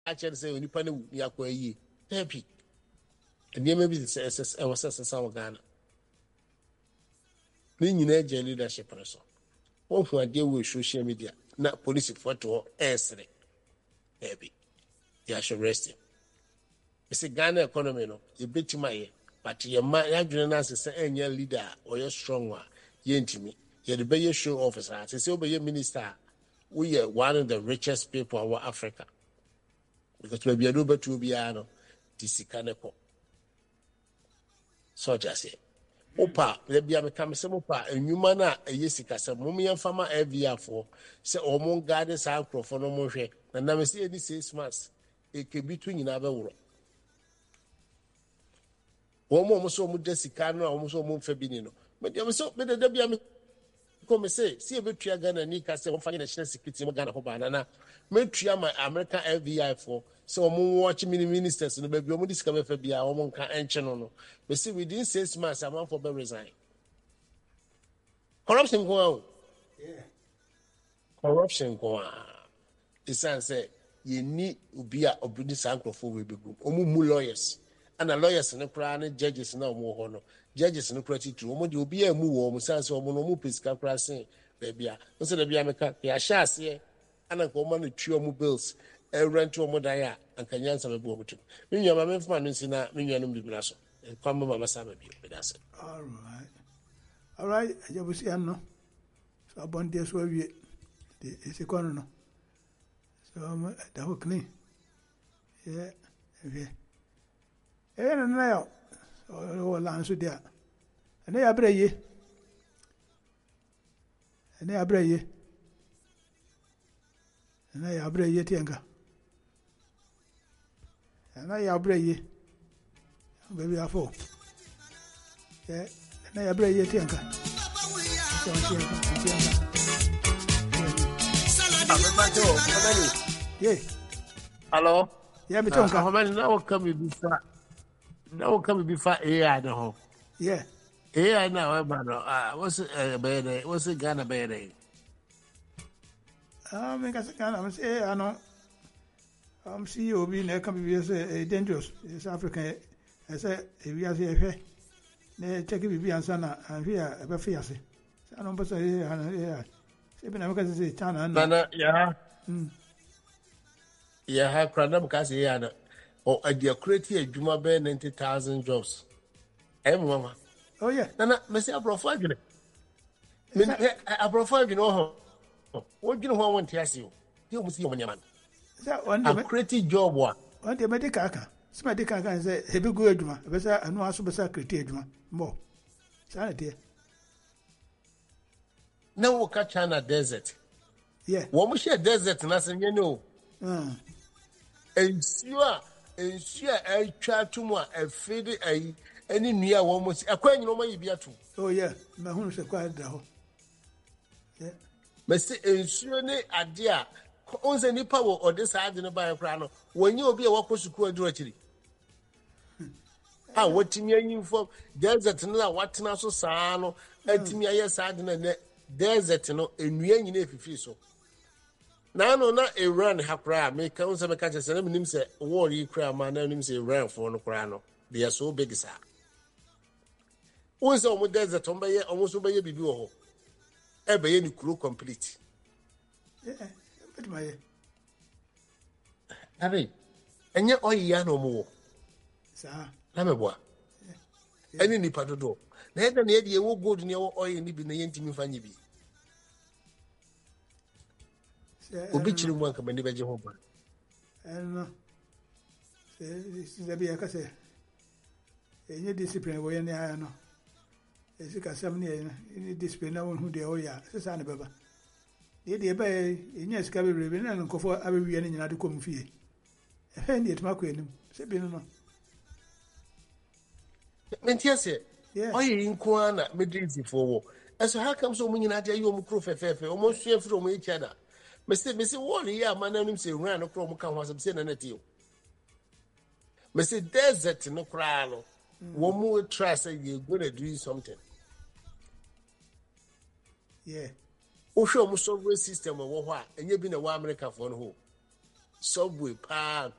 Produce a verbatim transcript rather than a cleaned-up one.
actually say when you pan ni akwa yi happy and you maybe say ss e was ss our Ghana ni nyina je leadership so won hu ade wo social media na police photo esre happy ya should rest him it's a Ghana economy no you bet my but your man ya dwene na say enya leader or you strong one ye ntimi ye the be show officer say obey minister we are one of the richest people in Africa because we are over to be ano disikaneko so just say opa le bia me kam se mopa enwuma na eyesika se mum ye fama avia for se omon garden sa crofo no mo hwe na na me se any six months e ke bitu nyina be woro wo mo mo so mo desika no mo so mo mfa bi ni no me dem so me de bia me come say see e betua Ghana ni ka se wo fa national security mo Ghana ho ba na na me tua my American F B I for so mo watch mini ministers no ba bi mo discover fa bia wo mo nka enche no no we see within six months am for be resign corruption go on yeah corruption go on the sense say you need obi a obudi sankrofo we begum omu mu lawyers and lawyers no kra na judges na omo ho no judges no kra titru omo de obi a mu wo omo sanse omo no mu pesika kra sen ba bia nso da bia meka ya sha ase ana ko omo no twi omo bills e rent omo dan a anka nyansa be bo omo me nwa ma me fma no nsi na me nwa no bibira so kwa mama masa ba bi be da se all right all right ajabusi anno so abonde so wie de ese kono no so da ho clean yeah yeah eh na na yo o la nso dia ene ya breye ene ya breye ene ya breye tienga ene ya breye baby afo eh ene ya breye tienga yeah hello yeah me tonka how many now come before now come before A I no yeah A I now e ba no ah what's uh be what's Ghana be there ah me ka Ghana me say ano am C E O bi na come be say dangerous is African I say e wi ase e hwe na check bi bi ansa na ahwe a e be fe ase ano mpa say ana eh say bi na me ka say China na na ya mm ya ha kradam ka say ya na o adia create adwuma be ninety thousand jobs eh mama oh yeah na na me say abrofo adwene me abrofo adwene ho wo dwene ho won tiase o ti o musi o nyama that one day create job wa one day medical aka so medical aka say e be go adwuma e be say anu aso be say create adwuma mo say na na wo ka China desert yeah wo mo share desert na se nye no mm ensuo a ensuo a atwa tumu a afede ai ani nua wo mo akwa nyino mo yibi ato oh yeah ma hunu se kwa da ho yeah me se ensuo ne ade a onse nipa wo ode sa ade no ba kra no wonye obi a wakosuku aduru akiri ah wotimi anyin fom desert no la watena so saa no atimi aye saa ade na desert no enua nyina efifi so na no na Iran hakra me ka unse me ka chese na minim se war yi kra ma na minim se Iran for no kra no they are so big sa unse o mo desert on be o mo so be bibi wo ho e be ye ni kuro complete yeah but my abi enye oyi ya no mo sa na me boa eni ni padodo na eda na ye de wo gold ni wo oyi ni bi na ye ntimi fanye bi obi chiri mu anka bani beje ho ba eno se se bia ka se enye discipline wo ye ne aya no esi ka sam ne ni discipline na won hu de o ya se sa ne baba de de ba enye sika be rebe na nkofo abewie ne nyina de kom fie e he ne etuma ko enim se bi no no mentia se oyi nko ana medrisi fo wo eso how come so mu nyina de ayi o mu kro fefefe o mo sua firi o mo echi ada Mese mese wori ya mananim se ran no kro mu kan ho asem se na na ti o mese desert no kra no wo mu try say you going to do something yeah o hwe o mu subway system wo ho a enye bi na wa America for no ho subway pa